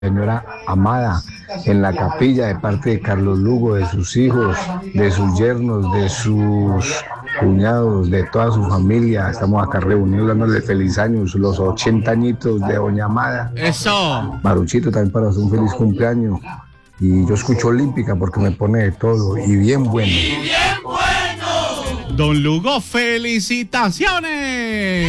señora amada en la capilla de parte de Carlos Lugo, de sus hijos, de sus yernos, de sus cuñados, de toda su familia. Estamos acá reunidos dándole feliz años, los 80 añitos de doña Amada. Eso. Maruchito también para hacer un feliz cumpleaños. Y yo escucho Olímpica porque me pone de todo y bien bueno. Don Lugo, felicitaciones.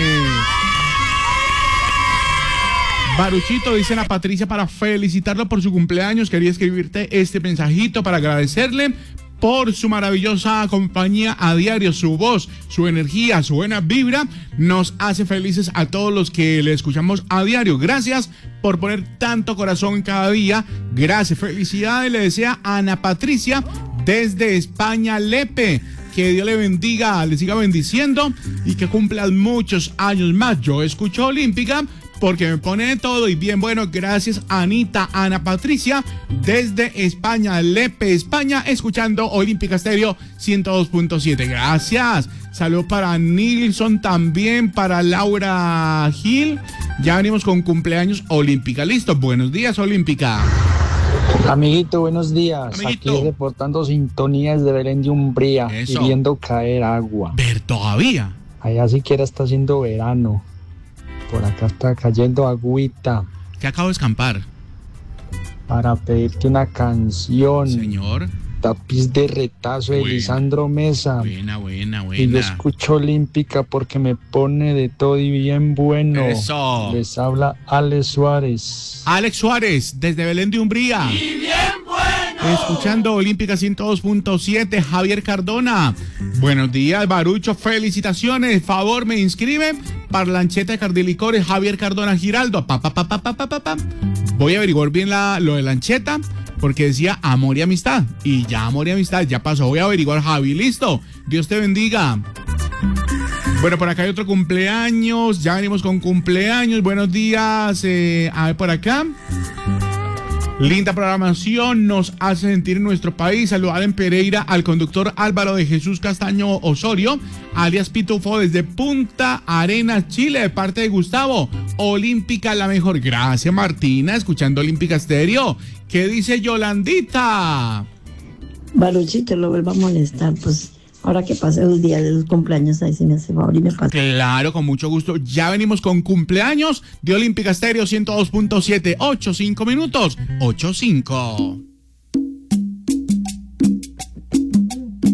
Baruchito, dice Ana Patricia, para felicitarlo por su cumpleaños. Quería escribirte este mensajito para agradecerle por su maravillosa compañía a diario. Su voz, su energía, su buena vibra nos hace felices a todos los que le escuchamos a diario. Gracias por poner tanto corazón cada día. Gracias, felicidades, le desea Ana Patricia desde España, Lepe. Que Dios le bendiga, le siga bendiciendo y que cumplan muchos años más. Yo escucho Olímpica porque me pone de todo y bien bueno. Gracias, Anita, Ana Patricia, desde España, Lepe, España, escuchando Olímpica Estéreo 102.7. Gracias. Saludos para Nilson, también para Laura Gil. Ya venimos con cumpleaños Olímpica. Listo, buenos días, Olímpica. Amiguito, buenos días. Amiguito. Aquí reportando sintonías de Belén de Umbría Eso. y viendo caer agua. Ver todavía. Allá siquiera está haciendo verano. Por acá está cayendo agüita Que acabo de escampar. para pedirte una canción. Señor. Tapiz de retazo de Buena. Lisandro Mesa. Buena. Y yo escucho Olímpica porque me pone de todo y bien bueno. Eso. Les habla Alex Suárez. Alex Suárez, desde Belén de Umbría. ¡Y bien bueno! Escuchando Olímpica 102.7, Javier Cardona. Buenos días, Barucho, felicitaciones. Favor, me inscribe para Lancheta de Cardilicores, Javier Cardona Giraldo. Voy a averiguar bien lo de Lancheta, porque decía amor y amistad. Y ya amor y amistad, ya pasó. Voy a averiguar, Javi, listo. Dios te bendiga. Bueno, por acá hay otro cumpleaños. Ya venimos con cumpleaños. Buenos días. A ver, por acá. Linda programación nos hace sentir en nuestro país. Saludar en Pereira al conductor Álvaro de Jesús Castaño Osorio, alias Pitufo, desde Punta Arenas, Chile, de parte de Gustavo. Olímpica la mejor. Gracias, Martina, escuchando Olímpica Estéreo. ¿Qué dice Yolandita? Baruchito, lo vuelvo a molestar, pues ahora que pase el día de los cumpleaños, ahí sí me hace favor y me pasa. Claro, con mucho gusto. Ya venimos con cumpleaños de Olímpica Estéreo 102.7, 8-5 minutos, 8-5.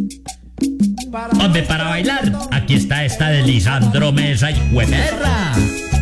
Hombre, para bailar, aquí está esta de Lisandro Mesa y Hueperra.